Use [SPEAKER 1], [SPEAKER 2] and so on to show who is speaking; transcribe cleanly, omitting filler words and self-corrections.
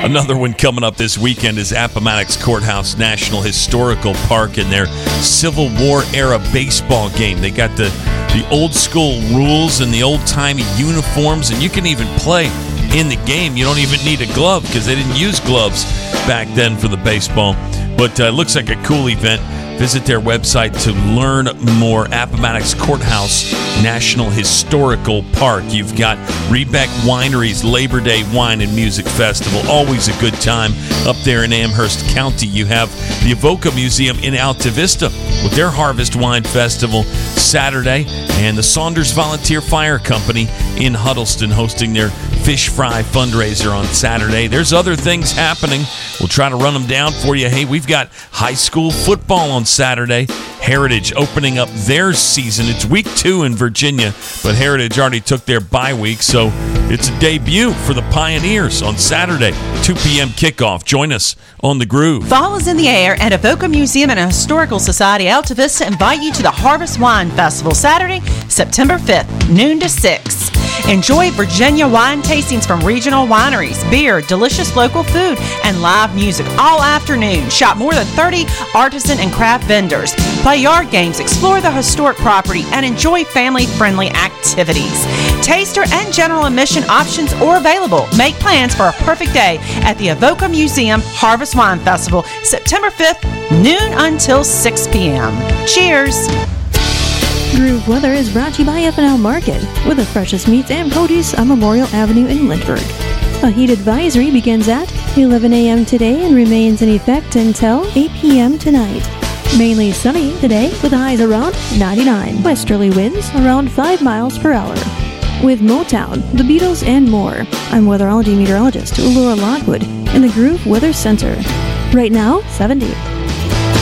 [SPEAKER 1] Another one coming up this weekend is Appomattox Courthouse National Historical Park and their Civil War era baseball game. They got the old school rules and the old timey uniforms, and you can even play in the game. You don't even need a glove because they didn't use gloves back then for the baseball. But it looks like a cool event. Visit their website to learn more. Appomattox Courthouse National Historical Park. You've got Rebec Winery's Labor Day Wine and Music Festival. Always a good time up there in Amherst County. You have the Avoca Museum in Alta Vista with their Harvest Wine Festival Saturday, and the Saunders Volunteer Fire Company in Huddleston hosting their fish fry fundraiser on Saturday. There's other things happening. We'll try to run them down for you. Hey, we've got high school football on Saturday. Heritage opening up their season. It's week 2 in Virginia, but Heritage already took their bye week, so it's a debut for the Pioneers on Saturday, 2 p.m. kickoff. Join us on The Groove.
[SPEAKER 2] Fall is in the air, and Avoca Museum and Historical Society Alta Vista invite you to the Harvest Wine Festival Saturday, September 5th, noon to 6. Enjoy Virginia wine tastings from regional wineries, beer, delicious local food, and live music all afternoon. Shop more than 30 artisan and craft vendors. Play yard games, explore the historic property, and enjoy family-friendly activities. Taster and general admission options are available. Make plans for a perfect day at the Avoca Museum Harvest Wine Festival, September 5th, noon until 6 p.m. Cheers!
[SPEAKER 3] Groove Weather is brought to you by F&L Market, with the freshest meats and produce on Memorial Avenue in Lindbergh. A heat advisory begins at 11 a.m. today and remains in effect until 8 p.m. tonight. Mainly sunny today with highs around 99. Westerly winds around 5 miles per hour. With Motown, the Beatles, and more, I'm weatherology meteorologist Laura Lockwood in the Groove Weather Center. Right now, 70.